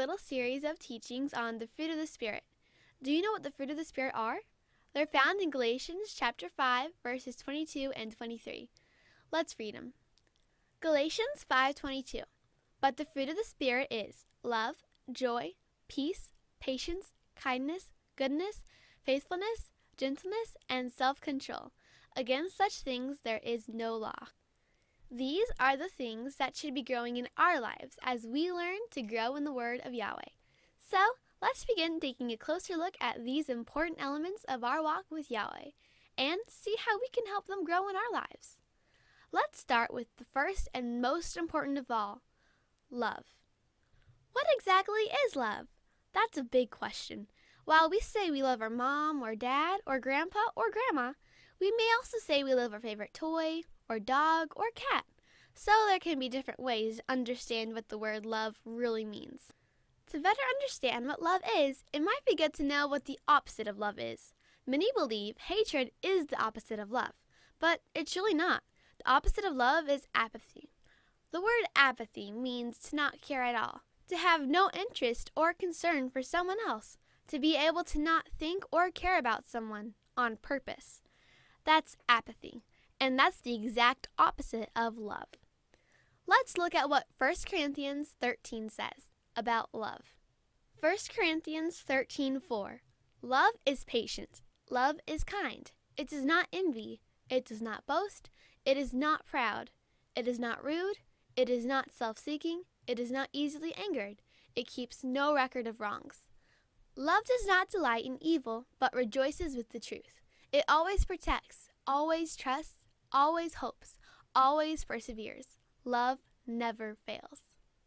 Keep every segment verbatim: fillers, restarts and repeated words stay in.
little series of teachings on the fruit of the Spirit. Do you know what the fruit of the Spirit are? They're found in Galatians chapter five, verses twenty-two and twenty-three. Let's read them. Galatians five twenty-two. But the fruit of the Spirit is love, joy, peace, patience, kindness, goodness, faithfulness, gentleness, and self-control. Against such things there is no law. These are the things that should be growing in our lives as we learn to grow in the Word of Yahweh. So, let's begin taking a closer look at these important elements of our walk with Yahweh and see how we can help them grow in our lives. Let's start with the first and most important of all, love. What exactly is love? That's a big question. While we say we love our mom or dad or grandpa or grandma, we may also say we love our favorite toy or dog or cat. So there can be different ways to understand what the word love really means. To better understand what love is, it might be good to know what the opposite of love is. Many believe hatred is the opposite of love, but it's really not. The opposite of love is apathy. The word apathy means to not care at all, to have no interest or concern for someone else, to be able to not think or care about someone on purpose. That's apathy, and that's the exact opposite of love. Let's look at what First Corinthians thirteen says about love. First Corinthians thirteen four. Love is patient. Love is kind. It does not envy. It does not boast. It is not proud. It is not rude. It is not self-seeking. It is not easily angered. It keeps no record of wrongs. Love does not delight in evil, but rejoices with the truth. It always protects, always trusts, always hopes, always perseveres. Love never fails.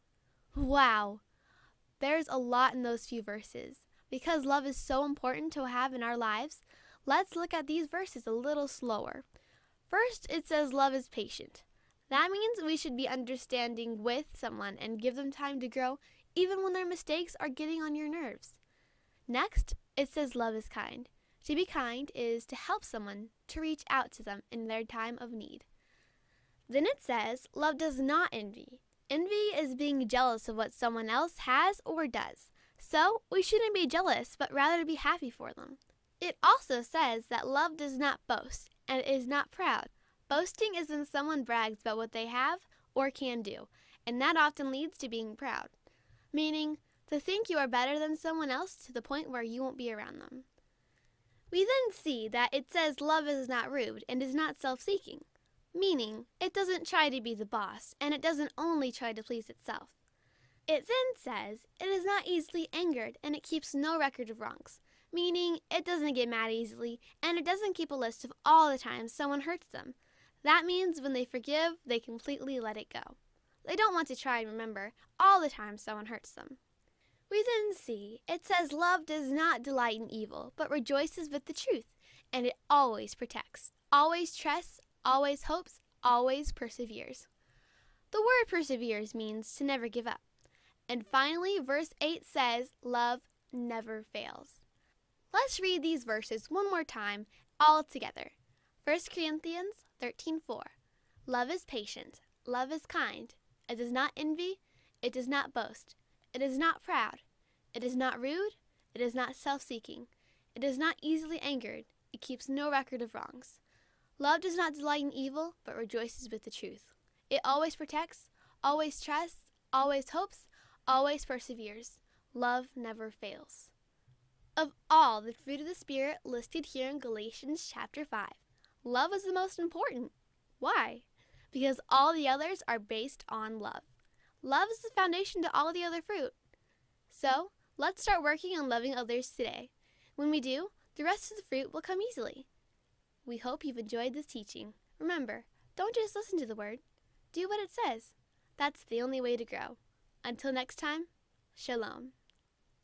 Wow! There's a lot in those few verses. Because love is so important to have in our lives, let's look at these verses a little slower. First, it says love is patient. That means we should be understanding with someone and give them time to grow, even when their mistakes are getting on your nerves. Next, it says love is kind. To be kind is to help someone, to reach out to them in their time of need. Then it says love does not envy. Envy is being jealous of what someone else has or does. So we shouldn't be jealous, but rather be happy for them. It also says that love does not boast and is not proud. Boasting is when someone brags about what they have or can do, and that often leads to being proud, meaning to think you are better than someone else to the point where you won't be around them. We then see that it says love is not rude and is not self-seeking, meaning it doesn't try to be the boss and it doesn't only try to please itself. It then says it is not easily angered and it keeps no record of wrongs, meaning it doesn't get mad easily and it doesn't keep a list of all the times someone hurts them. That means when they forgive, they completely let it go. They don't want to try and remember all the times someone hurts them. We then see it says love does not delight in evil, but rejoices with the truth, and it always protects, always trusts, always hopes, always perseveres. The word perseveres means to never give up. And finally, verse eight says love never fails. Let's read these verses one more time, all together. First Corinthians thirteen four. Love is patient. Love is kind. It does not envy. It does not boast. It is not proud. It is not rude. It is not self-seeking. It is not easily angered. It keeps no record of wrongs. Love does not delight in evil, but rejoices with the truth. It always protects, always trusts, always hopes, always perseveres. Love never fails. Of all the fruit of the Spirit listed here in Galatians chapter five, love is the most important. Why? Because all the others are based on love. Love is the foundation to all the other fruit. So, let's start working on loving others today. When we do, the rest of the fruit will come easily. We hope you've enjoyed this teaching. Remember, don't just listen to the word. Do what it says. That's the only way to grow. Until next time, Shalom.